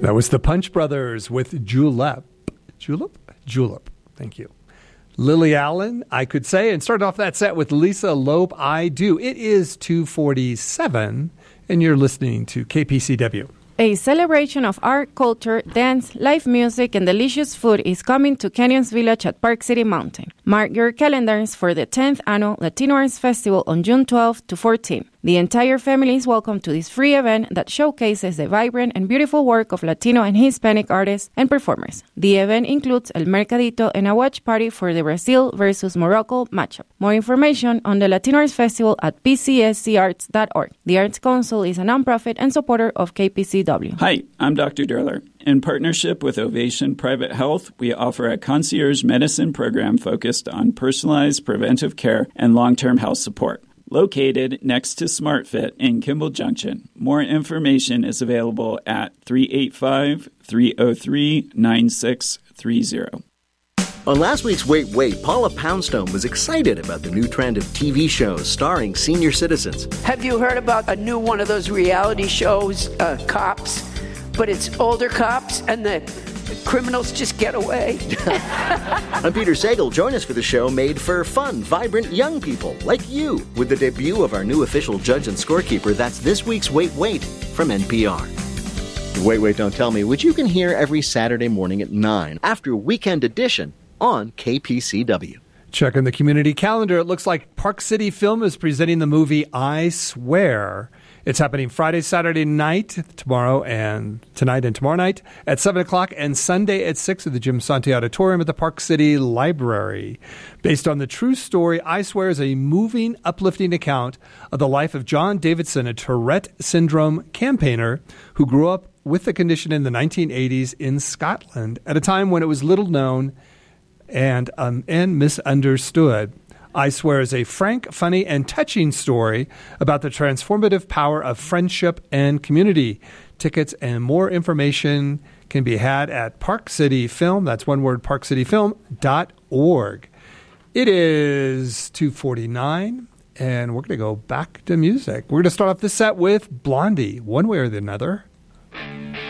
That was the Punch Brothers with Julep. Julep. Thank you. Lily Allen, I Could Say, and started off that set with Lisa Loeb, I Do. It is 2:47, and you're listening to KPCW. A celebration of art, culture, dance, live music, and delicious food is coming to Canyons Village at Park City Mountain. Mark your calendars for the 10th Annual Latino Arts Festival on June 12 to 14. The entire family is welcome to this free event that showcases the vibrant and beautiful work of Latino and Hispanic artists and performers. The event includes El Mercadito and a watch party for the Brazil versus Morocco matchup. More information on the Latino Arts Festival at pcscarts.org. The Arts Council is a nonprofit and supporter of KPCW. Hi, I'm Dr. Derler. In partnership with Ovation Private Health, we offer a concierge medicine program focused on personalized preventive care and long-term health support. Located next to SmartFit in Kimball Junction. More information is available at 385-303-9630. On last week's Wait, Paula Poundstone was excited about the new trend of TV shows starring senior citizens. Have you heard about a new one of those reality shows, Cops? But it's older cops and the criminals just get away. I'm Peter Sagal. Join us for the show made for fun, vibrant young people like you with the debut of our new official judge and scorekeeper. That's this week's Wait from NPR. Wait, Don't Tell Me, which you can hear every Saturday morning at 9 after Weekend Edition on KPCW. Checking the community calendar, it looks like Park City Film is presenting the movie I Swear. It's happening Friday, Saturday night, tonight and tomorrow night at 7 o'clock, and Sunday at 6 at the Jim Sante Auditorium at the Park City Library. Based on the true story, I Swear is a moving, uplifting account of the life of John Davidson, a Tourette syndrome campaigner who grew up with the condition in the 1980s in Scotland at a time when it was little known and misunderstood. I Swear is a frank, funny, and touching story about the transformative power of friendship and community. Tickets and more information can be had at Park City Film. That's one word, parkcityfilm.org. It is 2:49, and we're going to go back to music. We're going to start off this set with Blondie, One Way or the Other.